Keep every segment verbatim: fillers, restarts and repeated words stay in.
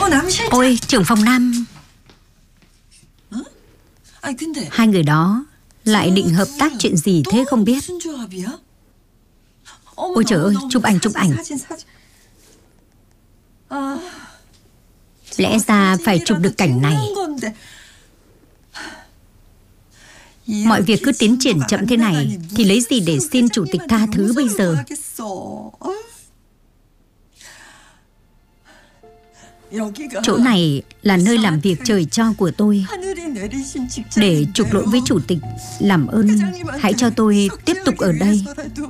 Ôi, trưởng phòng Nam. Hai người đó lại định hợp tác chuyện gì thế không biết. Ôi trời ơi, chụp ảnh chụp ảnh. Lẽ ra phải chụp được cảnh này. Mọi việc cứ tiến triển chậm thế này thì lấy gì để xin chủ tịch tha thứ bây giờ? Chỗ này là nơi làm việc trời cho của tôi. Để chuộc lỗi với chủ tịch, làm ơn hãy cho tôi tiếp tục ở đây.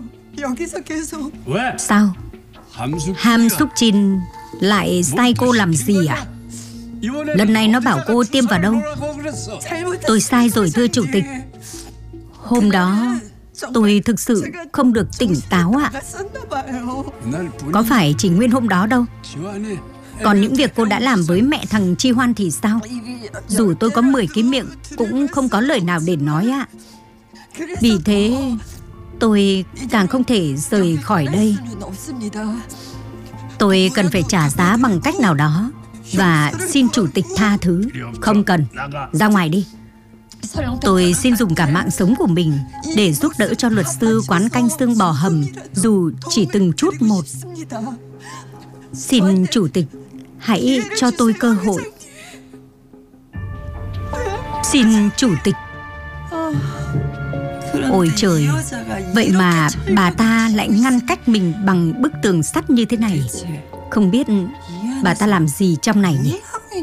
Sao? Ham Suk Jin lại sai cô làm gì à? Lần này nó bảo cô tiêm vào đâu? Tôi sai rồi thưa chủ tịch. Hôm đó tôi thực sự không được tỉnh táo ạ. Có phải chỉ nguyên hôm đó đâu. Còn những việc cô đã làm với mẹ thằng Chi Hoan thì sao? Dù tôi có mười cái miệng cũng không có lời nào để nói ạ. Vì thế tôi càng không thể rời khỏi đây. Tôi cần phải trả giá bằng cách nào đó. Và xin chủ tịch tha thứ. Không cần, ra ngoài đi. Tôi xin dùng cả mạng sống của mình để giúp đỡ cho luật sư quán canh xương bò hầm, dù chỉ từng chút một. Xin chủ tịch hãy cho tôi cơ hội. Xin chủ tịch. Ôi trời, vậy mà bà ta lại ngăn cách mình bằng bức tường sắt như thế này. Không biết bà ta làm gì trong này nhỉ?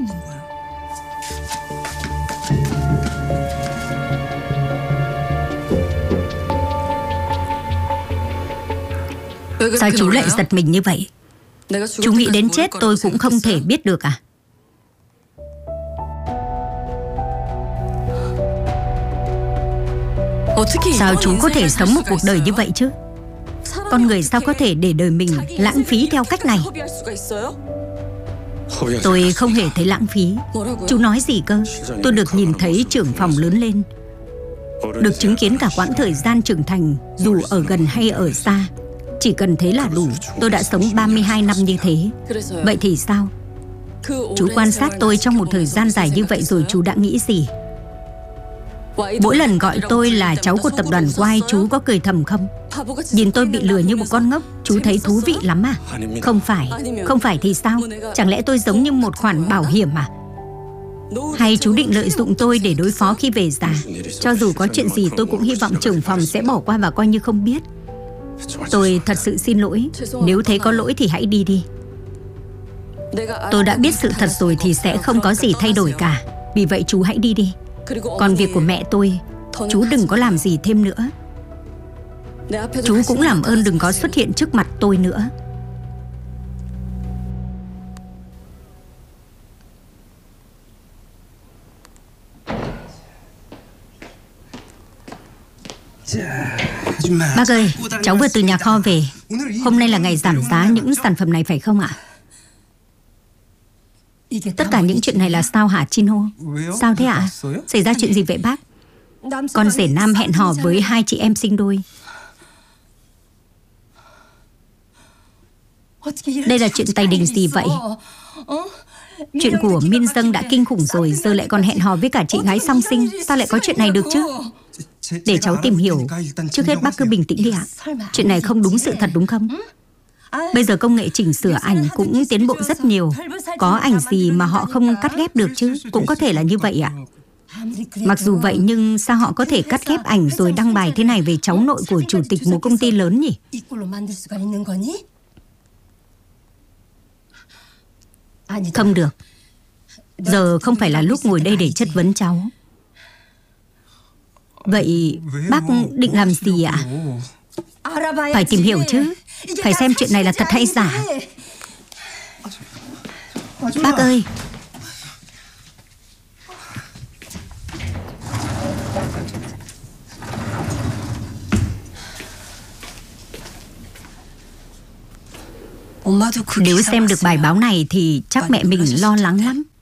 Sao chú lại giật mình như vậy? Chú nghĩ đến chết tôi cũng không thể biết được à? Sao chú có thể sống một cuộc đời như vậy chứ? Con người sao có thể để đời mình lãng phí theo cách này? Tôi không hề thấy lãng phí. Chú nói gì cơ? Tôi được nhìn thấy trưởng phòng lớn lên, được chứng kiến cả quãng thời gian trưởng thành, dù ở gần hay ở xa. Chỉ cần thế là đủ. Tôi đã sống ba mươi hai năm như thế. Vậy thì sao? Chú quan sát tôi trong một thời gian dài như vậy rồi chú đã nghĩ gì? Mỗi lần gọi tôi là cháu của tập đoàn Y, chú có cười thầm không? Nhìn tôi bị lừa như một con ngốc, chú thấy thú vị lắm à? Không phải. Không phải thì sao? Chẳng lẽ tôi giống như một khoản bảo hiểm à? Hay chú định lợi dụng tôi để đối phó khi về già? Cho dù có chuyện gì tôi cũng hy vọng trưởng phòng sẽ bỏ qua và coi như không biết. Tôi thật sự xin lỗi. Nếu thấy có lỗi thì hãy đi đi. Tôi đã biết sự thật rồi thì sẽ không có gì thay đổi cả. Vì vậy chú hãy đi đi. Còn việc của mẹ tôi, chú đừng có làm gì thêm nữa. Chú cũng làm ơn đừng có xuất hiện trước mặt tôi nữa. Bác ơi, cháu vừa từ nhà kho về. Hôm nay là ngày giảm giá những sản phẩm này phải không ạ? Tất cả những chuyện này là sao hả Chin Ho? Sao thế ạ? Xảy ra chuyện gì vậy bác? Con rể Nam hẹn hò với hai chị em sinh đôi. Đây là chuyện tài đình gì vậy? Chuyện của Min Dâng đã kinh khủng rồi, giờ lại còn hẹn hò với cả chị gái song sinh. Sao lại có chuyện này được chứ? Để cháu tìm hiểu. Trước hết bác cứ bình tĩnh đi ạ. Chuyện này không đúng sự thật đúng không? Bây giờ công nghệ chỉnh sửa ảnh cũng tiến bộ rất nhiều. Có ảnh gì mà họ không cắt ghép được chứ? Cũng có thể là như vậy ạ. Mặc dù vậy nhưng sao họ có thể cắt ghép ảnh rồi đăng bài thế này về cháu nội của chủ tịch một công ty lớn nhỉ? Không được. Giờ không phải là lúc ngồi đây để chất vấn cháu. Vậy bác định làm gì ạ? Phải tìm hiểu chứ. Phải xem chuyện này là thật hay giả. Bác ơi, nếu xem được bài báo này thì chắc mẹ mình lo lắng lắm.